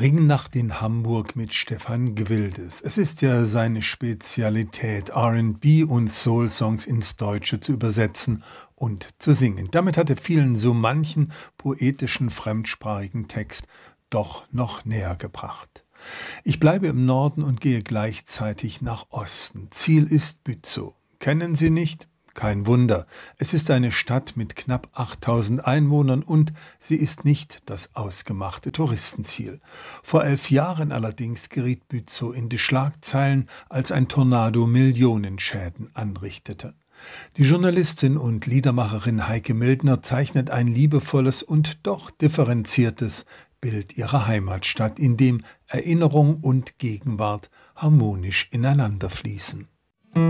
Ringnacht in Hamburg mit Stefan Gwildes. Es ist ja seine Spezialität, R&B und Soul-Songs ins Deutsche zu übersetzen und zu singen. Damit hat er vielen so manchen poetischen fremdsprachigen Text doch noch näher gebracht. Ich bleibe im Norden und gehe gleichzeitig nach Osten. Ziel ist Bützow. Kennen Sie nicht? Kein Wunder. Es ist eine Stadt mit knapp 8000 Einwohnern und sie ist nicht das ausgemachte Touristenziel. Vor 11 Jahren allerdings geriet Bützow in die Schlagzeilen, als ein Tornado Millionenschäden anrichtete. Die Journalistin und Liedermacherin Heike Mildner zeichnet ein liebevolles und doch differenziertes Bild ihrer Heimatstadt, in dem Erinnerung und Gegenwart harmonisch ineinander fließen.